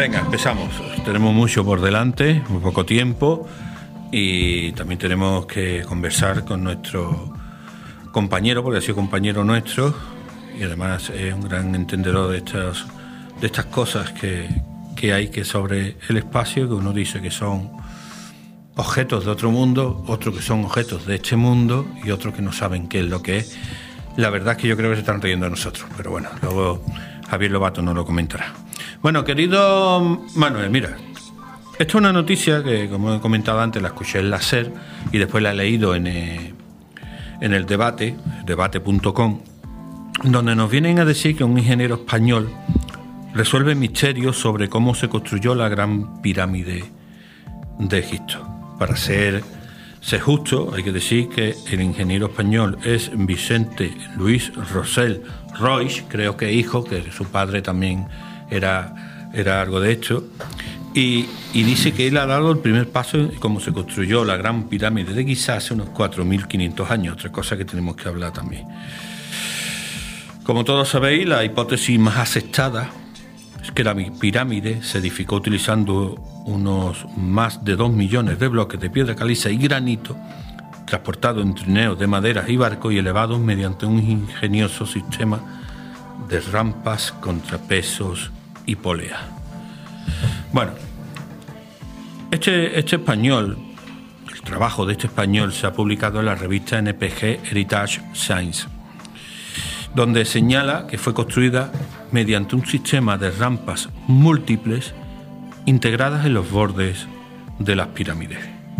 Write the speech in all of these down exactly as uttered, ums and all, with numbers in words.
Venga, empezamos. Tenemos mucho por delante, muy poco tiempo, y también tenemos que conversar con nuestro compañero, porque ha sido compañero nuestro y además es un gran entendedor de estas, de estas cosas que, que hay que sobre el espacio, que uno dice que son objetos de otro mundo, otros que son objetos de este mundo y otros que no saben qué es lo que es. La verdad es que yo creo que se están riendo de nosotros, pero bueno, luego Javier Lobato nos lo comentará. Bueno, querido Manuel, mira, esta es una noticia que, como he comentado antes, la escuché en la SER y después la he leído en, eh, en el debate, debate punto com, donde nos vienen a decir que un ingeniero español resuelve misterios sobre cómo se construyó la gran pirámide de Egipto. Para ser, ser justo, hay que decir que el ingeniero español es Vicente Luis Rossell Roig, creo que hijo, que su padre también era, era algo de esto, y, y dice que él ha dado el primer paso en cómo se construyó la gran pirámide de Giza hace unos cuatro mil quinientos años, otra cosa que tenemos que hablar también. Como todos sabéis, la hipótesis más aceptada es que la pirámide se edificó utilizando unos más de dos millones de bloques de piedra caliza y granito, transportados en trineos de maderas y barcos y elevados mediante un ingenioso sistema de rampas, contrapesos y polea. Bueno, este, este español, el trabajo de este español se ha publicado en la revista N P G Heritage Science, donde señala que fue construida mediante un sistema de rampas múltiples integradas en los bordes de las pirámides.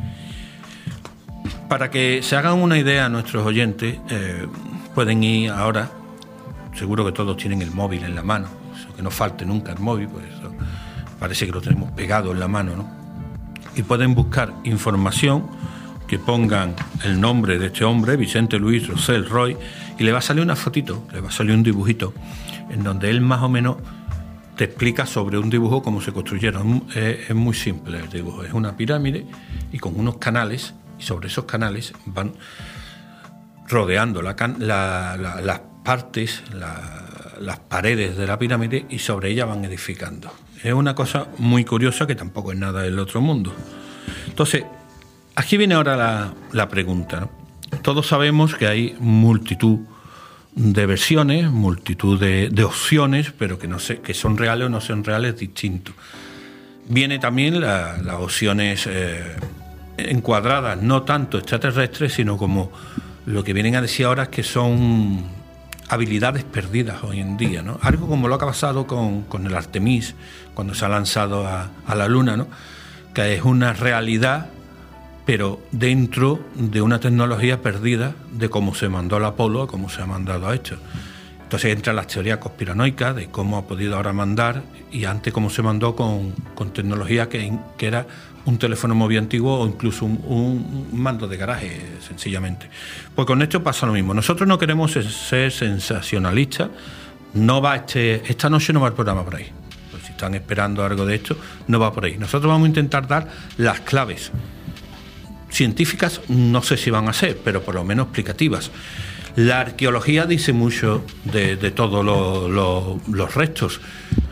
Para que se hagan una idea nuestros oyentes, eh, pueden ir ahora, seguro que todos tienen el móvil en la mano, eso que no falte nunca el móvil, pues eso parece que lo tenemos pegado en la mano, ¿no? Y pueden buscar información, que pongan el nombre de este hombre, Vicente Luis Rossell Roig, y le va a salir una fotito, le va a salir un dibujito, en donde él más o menos te explica sobre un dibujo cómo se construyeron. Es, es muy simple el dibujo, es una pirámide y con unos canales, y sobre esos canales van rodeando la, la, la, las partes, la, las paredes de la pirámide, y sobre ella van edificando. Es una cosa muy curiosa que tampoco es nada del otro mundo. Entonces, aquí viene ahora la, la pregunta, ¿no? Todos sabemos que hay multitud de versiones, multitud de, de opciones, pero que no sé, que son reales o no son reales, distintos. Viene también la, las opciones eh, encuadradas, no tanto extraterrestres, sino como lo que vienen a decir ahora es que son habilidades perdidas hoy en día, ¿no? Algo como lo que ha pasado con, con el Artemis, cuando se ha lanzado a, a la Luna, ¿no? Que es una realidad, pero dentro de una tecnología perdida de cómo se mandó al Apolo, cómo se ha mandado a esto. Entonces entran las teorías conspiranoicas de cómo ha podido ahora mandar, y antes cómo se mandó con, con tecnología que, que era un teléfono móvil antiguo o incluso un, un mando de garaje, sencillamente. Pues con esto pasa lo mismo. Nosotros no queremos ser sensacionalistas, no va este, esta noche no va el programa por ahí. Pues si están esperando algo de esto, no va por ahí. Nosotros vamos a intentar dar las claves científicas, no sé si van a ser, pero por lo menos explicativas. La arqueología dice mucho de, de todos lo, lo, los restos.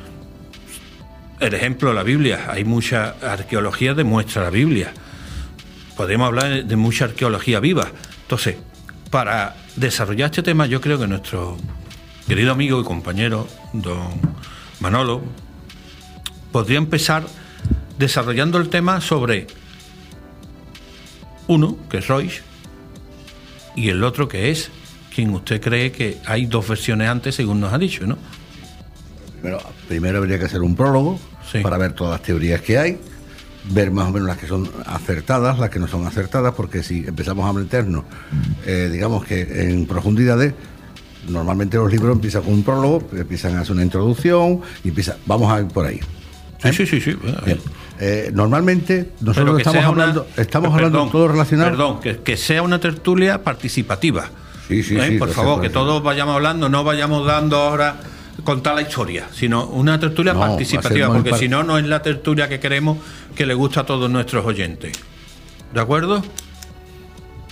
El ejemplo, la Biblia. Hay mucha arqueología, demuestra la Biblia. Podemos hablar de mucha arqueología viva. Entonces, para desarrollar este tema, yo creo que nuestro querido amigo y compañero, don Manolo, podría empezar desarrollando el tema sobre uno, que es Roig, y el otro que es quien usted cree que hay dos versiones antes, según nos ha dicho, ¿no? Primero, primero habría que hacer un prólogo, sí, para ver todas las teorías que hay, ver más o menos las que son acertadas, las que no son acertadas, porque si empezamos a meternos, eh, digamos que en profundidades, normalmente los libros empiezan con un prólogo, empiezan a hacer una introducción y empieza, vamos a ir por ahí. Sí, sí, sí, sí. Bien. Eh, normalmente nosotros estamos hablando, una, estamos perdón, hablando de todo relacionado. Perdón, que, que sea una tertulia participativa. Sí, sí, ¿Eh? sí. Por favor, que todos vayamos hablando, no vayamos dando ahora contar la historia, sino una tertulia no, participativa, porque par... si no, no es la tertulia que queremos, que le gusta a todos nuestros oyentes. ¿De acuerdo?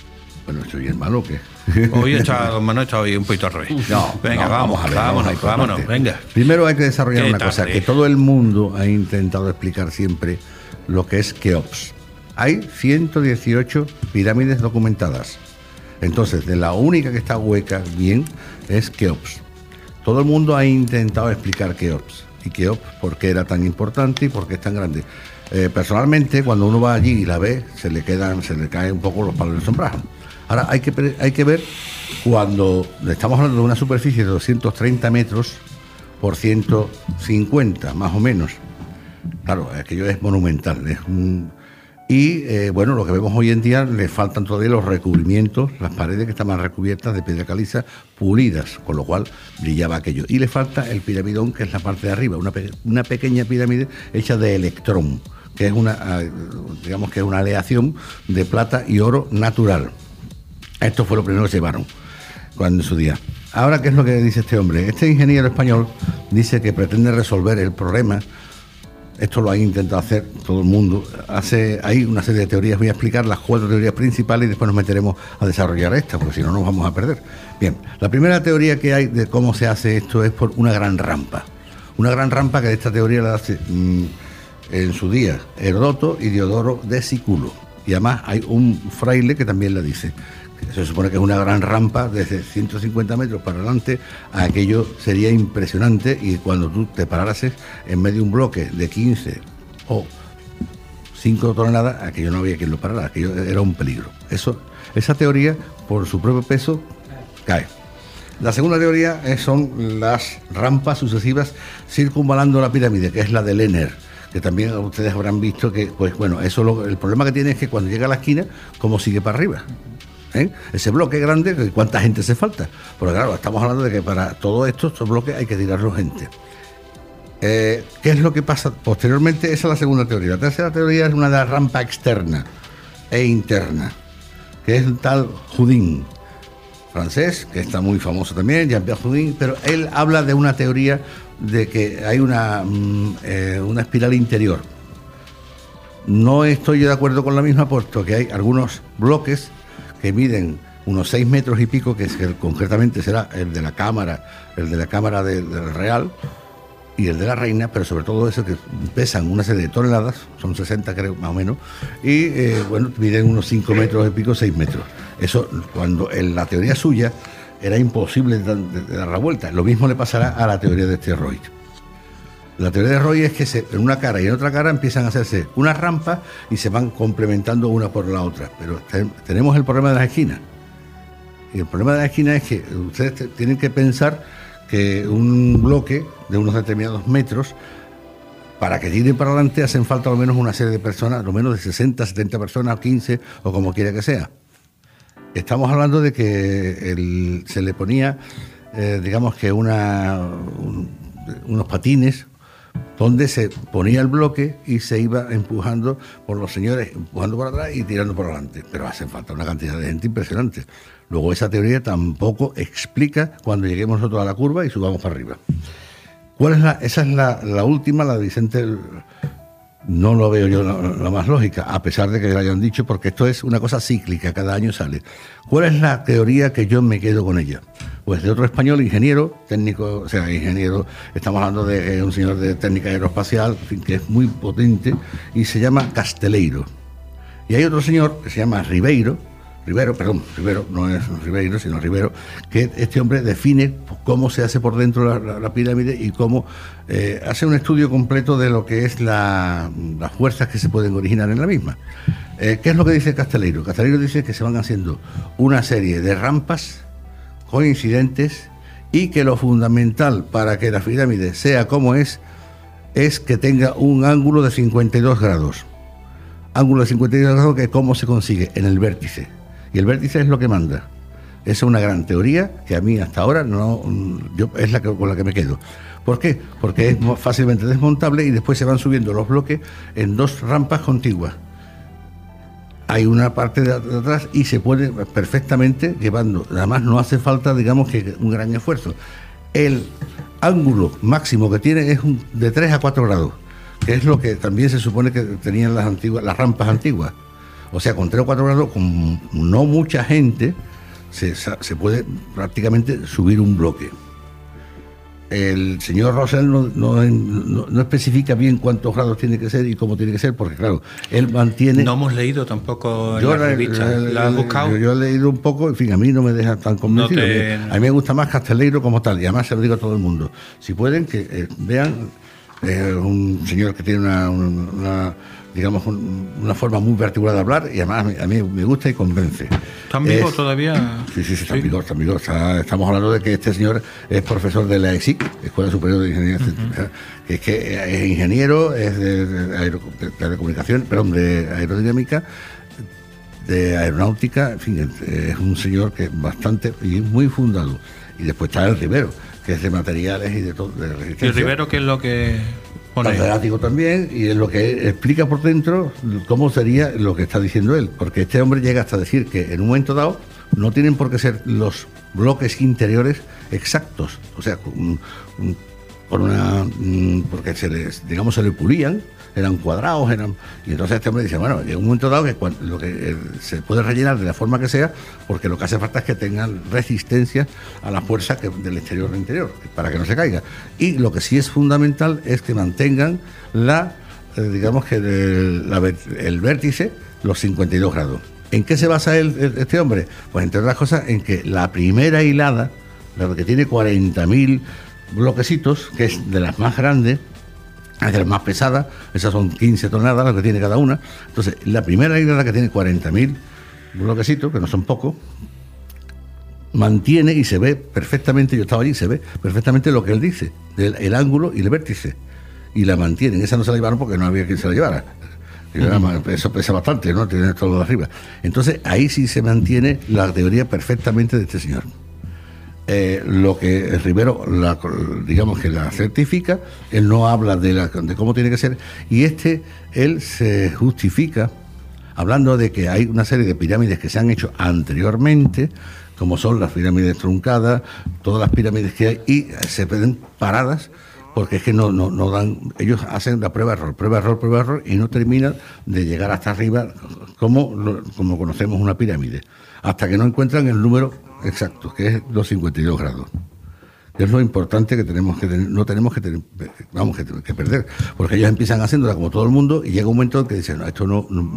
Bueno, soy hermano, ¿qué? Hoy está, don Manuel está hoy un poquito al revés. No, venga, no, vamos, vamos a ver, vámonos, vamos a vámonos, parte. venga. Primero hay que desarrollar una tarde. cosa, que todo el mundo ha intentado explicar siempre lo que es Keops. Hay ciento dieciocho pirámides documentadas. Entonces, de la única que está hueca bien es Keops. Todo el mundo ha intentado explicar Keops. Y Keops, por qué era tan importante y por qué es tan grande. Eh, personalmente, cuando uno va allí y la ve, se le quedan, se le caen un poco los palos del sombrajo. Ahora hay que, hay que ver cuando estamos hablando de una superficie de doscientos treinta metros por ciento cincuenta, más o menos. Claro, aquello es monumental. Es un, y eh, bueno, lo que vemos hoy en día, le faltan todavía los recubrimientos, las paredes que estaban recubiertas de piedra caliza pulidas, con lo cual brillaba aquello. Y le falta el piramidón, que es la parte de arriba, una, pe una pequeña pirámide hecha de electrón, que es una, digamos que es una aleación de plata y oro natural. Esto fue lo primero que se llevaron cuando en su día. Ahora, ¿qué es lo que dice este hombre? Este ingeniero español dice que pretende resolver el problema. Esto lo ha intentado hacer todo el mundo. Hace, hay una serie de teorías, voy a explicar las cuatro teorías principales y después nos meteremos a desarrollar esta, porque si no nos vamos a perder. Bien, la primera teoría que hay de cómo se hace esto es por una gran rampa. Una gran rampa que de esta teoría la hace mmm, en su día Heródoto y Diodoro de Siculo. Y además hay un fraile que también la dice. Se supone que es una gran rampa desde ciento cincuenta metros para adelante. Aquello sería impresionante y cuando tú te pararas en medio de un bloque de quince o cinco toneladas, aquello no había quien lo parara, aquello era un peligro. Eso, esa teoría, por su propio peso, cae. La segunda teoría es, son las rampas sucesivas circunvalando la pirámide, que es la de Lehner, que también ustedes habrán visto que, pues bueno, eso lo, el problema que tiene es que cuando llega a la esquina, ¿cómo sigue para arriba? ¿Eh? Ese bloque grande, ¿cuánta gente se falta? Porque claro, estamos hablando de que para todo esto, estos bloques hay que tirarlo gente. Eh, ¿Qué es lo que pasa? Posteriormente, esa es la segunda teoría. La tercera teoría es una de la rampa externa e interna, que es el tal Houdin, francés, que está muy famoso también, Jean-Pierre Houdin, pero él habla de una teoría de que hay una, eh, una espiral interior. No estoy de acuerdo con la misma, puesto que hay algunos bloques que miden unos seis metros y pico, que, es, que concretamente será el de la cámara, el de la cámara de, del Real y el de la Reina, pero sobre todo eso que pesan una serie de toneladas, son sesenta creo más o menos, y eh, bueno, miden unos cinco metros y pico, seis metros. Eso, cuando en la teoría suya era imposible de, de, de dar la vuelta. Lo mismo le pasará a la teoría de este Roy. La teoría de Roy es que se, en una cara y en otra cara empiezan a hacerse unas rampas y se van complementando una por la otra. Pero te, tenemos el problema de las esquinas. Y el problema de las esquinas es que ustedes te, tienen que pensar que un bloque de unos determinados metros, para que tire para adelante, hacen falta al menos una serie de personas, al menos de sesenta, setenta personas, quince o como quiera que sea. Estamos hablando de que el, se le ponía, eh, digamos que una, un, unos patines, donde se ponía el bloque y se iba empujando por los señores, empujando por atrás y tirando por adelante. Pero hace falta una cantidad de gente impresionante. Luego esa teoría tampoco explica cuando lleguemos nosotros a la curva y subamos para arriba. ¿Cuál es la? Esa es la, la última, la de Vicente. No lo veo yo la, la más lógica, a pesar de que lo hayan dicho, porque esto es una cosa cíclica, cada año sale. ¿Cuál es la teoría que yo me quedo con ella? Pues de otro español, ingeniero, técnico, o sea, ingeniero, estamos hablando de eh, un señor de técnica aeroespacial, en fin, que es muy potente, y se llama Casteleiro. Y hay otro señor que se llama Ribeiro, Rivero, perdón, Rivero, no es Ribeiro, sino Rivero, que este hombre define cómo se hace por dentro la, la, la pirámide y cómo eh, hace un estudio completo de lo que es la, las fuerzas que se pueden originar en la misma. Eh, ¿Qué es lo que dice Casteleiro? Casteleiro dice que se van haciendo una serie de rampas coincidentes y que lo fundamental para que la pirámide sea como es, es que tenga un ángulo de cincuenta y dos grados. Ángulo de cincuenta y dos grados, que cómo se consigue en el vértice. Y el vértice es lo que manda. Esa es una gran teoría que a mí hasta ahora no, yo, es la que, con la que me quedo. ¿Por qué? Porque es fácilmente desmontable y después se van subiendo los bloques en dos rampas contiguas. Hay una parte de atrás y se puede perfectamente llevando. Además no hace falta, digamos, que un gran esfuerzo. El ángulo máximo que tiene es un, de tres a cuatro grados, que es lo que también se supone que tenían las antiguas, las rampas antiguas. O sea, con tres o cuatro grados, con no mucha gente, se, se puede prácticamente subir un bloque. El señor Rosell no, no, no, no especifica bien cuántos grados tiene que ser y cómo tiene que ser, porque claro, él mantiene... No hemos leído tampoco en yo la revista. ¿La, ¿La has buscado? Yo, yo he leído un poco, en fin, a mí no me deja tan convencido. No te... A mí me gusta más Casteleiro como tal, y además se lo digo a todo el mundo. Si pueden, que eh, vean eh, un señor que tiene una... una, una digamos, un, una forma muy particular de hablar, y además a mí me gusta y convence. ¿Está en vigor todavía? Sí, sí, sí, está en vigor, está en vigor. Está, estamos hablando de que este señor es profesor de la E S I C, Escuela Superior de Ingeniería Científica, uh-huh. Es que es ingeniero, es de, de, aero, de telecomunicación, perdón, de aerodinámica, de aeronáutica, en fin, es un señor que es bastante y muy fundado. Y después está el Rivero, que es de materiales y de todo. De ¿Y el Rivero qué es lo que...? Catedrático también, y es lo que explica por dentro cómo sería lo que está diciendo él, porque este hombre llega hasta decir que en un momento dado no tienen por qué ser los bloques interiores exactos, o sea, por una porque se les, digamos, se le pulían, eran cuadrados, eran y entonces este hombre dice, bueno, llega un momento dado que cuando, lo que eh, se puede rellenar de la forma que sea, porque lo que hace falta es que tengan resistencia a la fuerza que, del exterior al interior, para que no se caiga. Y lo que sí es fundamental es que mantengan la, eh, digamos que el, la, el vértice, los cincuenta y dos grados. ¿En qué se basa el, el, este hombre? Pues entre otras cosas en que la primera hilada, la que tiene cuarenta mil bloquecitos, que es de las más grandes, es de las más pesadas, esas son quince toneladas lo que tiene cada una. Entonces, la primera hilada, que tiene cuarenta mil bloquecitos, que no son pocos, mantiene y se ve perfectamente, yo estaba allí, se ve perfectamente lo que él dice, el, el ángulo y el vértice, y la mantienen. Esa no se la llevaron porque no había quien se la llevara. Uh-huh. Eso pesa bastante, ¿no? Tiene todo de arriba. Entonces, ahí sí se mantiene la teoría perfectamente de este señor. Eh, lo que Rivero, la, digamos que la certifica, él no habla de, la, de cómo tiene que ser, y este, él se justifica hablando de que hay una serie de pirámides que se han hecho anteriormente, como son las pirámides truncadas, todas las pirámides que hay, y se ven paradas, porque es que no, no, no dan, ellos hacen la prueba error, prueba error, prueba error, y no terminan de llegar hasta arriba como, como conocemos una pirámide, hasta que no encuentran el número exacto, que es los cincuenta y dos grados. Es lo importante que tenemos que tener, no tenemos que tener, vamos, que, que perder, porque ellos empiezan haciéndola como todo el mundo y llega un momento en que dicen, no, esto no, no